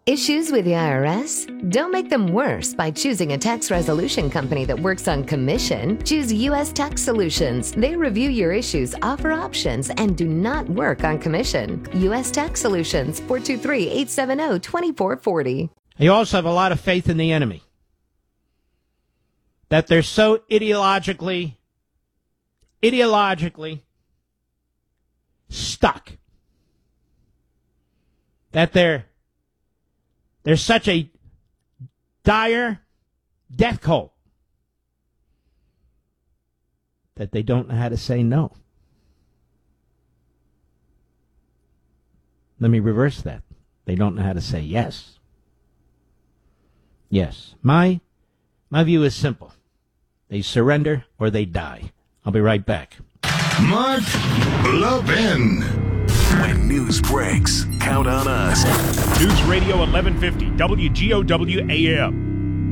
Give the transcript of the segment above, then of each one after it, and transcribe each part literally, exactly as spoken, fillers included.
Issues with the I R S? Don't make them worse by choosing a tax resolution company that works on commission. Choose U S Tax Solutions. They review your issues, offer options, and do not work on commission. U S Tax Solutions, four two three, eight seven zero, two four four zero. You also have a lot of faith in the enemy. That they're so ideologically, ideologically stuck. That they're There's such a dire death cult that they don't know how to say no. Let me reverse that. They don't know how to say yes. Yes. My my view is simple. They surrender or they die. I'll be right back. Mark Levin. When news breaks, count on us. News Radio eleven fifty, W G O W A M.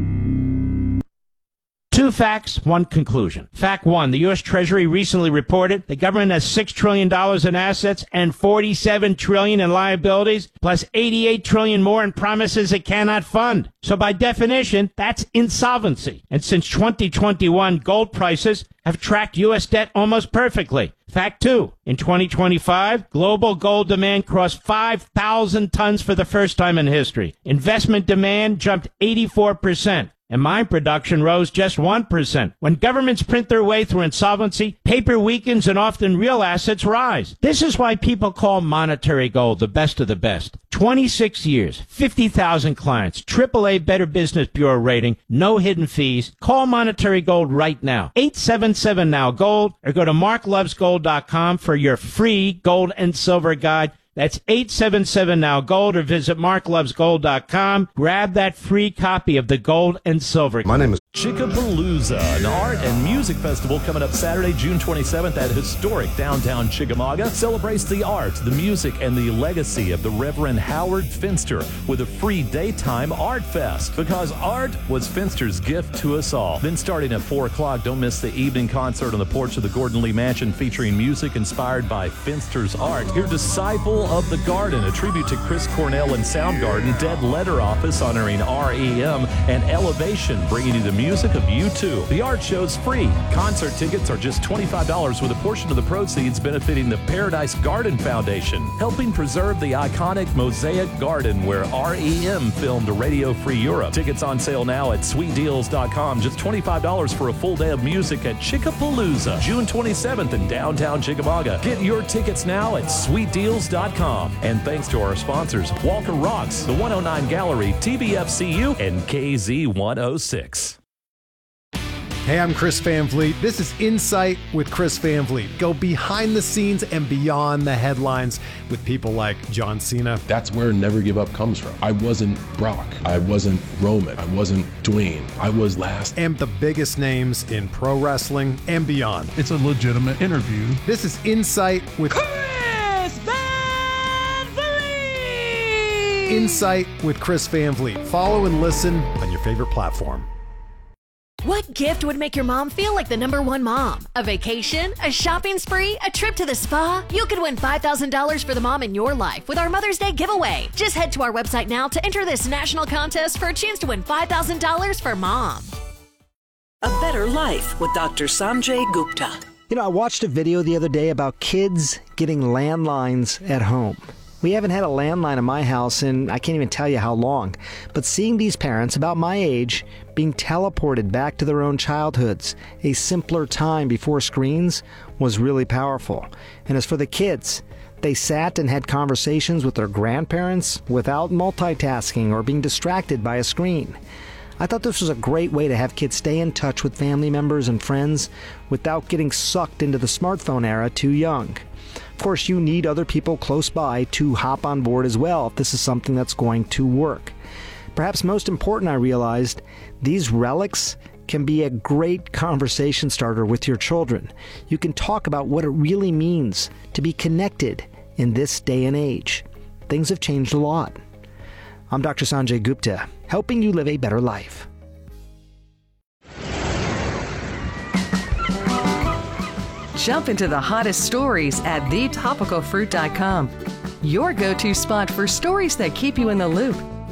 Two facts, one conclusion. Fact one, the U S Treasury recently reported the government has six trillion dollars in assets and forty-seven trillion dollars in liabilities, plus eighty-eight trillion dollars more in promises it cannot fund. So by definition, that's insolvency. And since twenty twenty-one, gold prices have tracked U S debt almost perfectly. Fact two, in twenty twenty-five, global gold demand crossed five thousand tons for the first time in history. Investment demand jumped eighty-four percent. And mine production rose just one percent. When governments print their way through insolvency, paper weakens and often real assets rise. This is why people call Monetary Gold the best of the best. twenty-six years, fifty thousand clients, triple A Better Business Bureau rating, no hidden fees. Call Monetary Gold right now. eight seven seven now gold or go to mark loves gold dot com for your free gold and silver guide. That's eight seven seven now gold or visit mark loves gold dot com. Grab that free copy of the Gold and Silver. My name is Chickapalooza, an art and music festival coming up Saturday, June twenty-seventh at historic downtown Chickamauga. Celebrates the art, the music, and the legacy of the Reverend Howard Finster with a free daytime art fest. Because art was Finster's gift to us all. Then starting at four o'clock, don't miss the evening concert on the porch of the Gordon Lee Mansion featuring music inspired by Finster's art. Your Disciple of the Garden, a tribute to Chris Cornell and Soundgarden. Dead Letter Office honoring R E M. And Elevation, bringing you the music of U two. The art show's free. Concert tickets are just twenty-five dollars with a portion of the proceeds benefiting the Paradise Garden Foundation, helping preserve the iconic Mosaic Garden where R E M filmed Radio Free Europe. Tickets on sale now at sweet deals dot com. Just twenty-five dollars for a full day of music at Chickapalooza, June twenty-seventh in downtown Chickamauga. Get your tickets now at sweet deals dot com. And thanks to our sponsors, Walker Rocks, the one oh nine Gallery, T B F C U, and K Z one oh six. Hey, I'm Chris Van Vliet. This is Insight with Chris Van Vliet. Go behind the scenes and beyond the headlines with people like John Cena. That's where Never Give Up comes from. I wasn't Brock. I wasn't Roman. I wasn't Dwayne. I was last. And the biggest names in pro wrestling and beyond. It's a legitimate interview. This is Insight with Chris Van Vliet. Insight with Chris Van Vliet. Follow and listen on your favorite platform. What gift would make your mom feel like the number one mom? A vacation? A shopping spree? A trip to the spa? You could win five thousand dollars for the mom in your life with our Mother's Day giveaway. Just head to our website now to enter this national contest for a chance to win five thousand dollars for mom. A Better Life with Doctor Sanjay Gupta. You know, I watched a video the other day about kids getting landlines at home. We haven't had a landline in my house in I can't even tell you how long. But seeing these parents about my age being teleported back to their own childhoods, a simpler time before screens, was really powerful. And as for the kids, they sat and had conversations with their grandparents without multitasking or being distracted by a screen. I thought this was a great way to have kids stay in touch with family members and friends without getting sucked into the smartphone era too young. Of course, you need other people close by to hop on board as well if this is something that's going to work. Perhaps most important, I realized, these relics can be a great conversation starter with your children. You can talk about what it really means to be connected in this day and age. Things have changed a lot. I'm Doctor Sanjay Gupta, helping you live a better life. Jump into the hottest stories at the topical fruit dot com. Your go-to spot for stories that keep you in the loop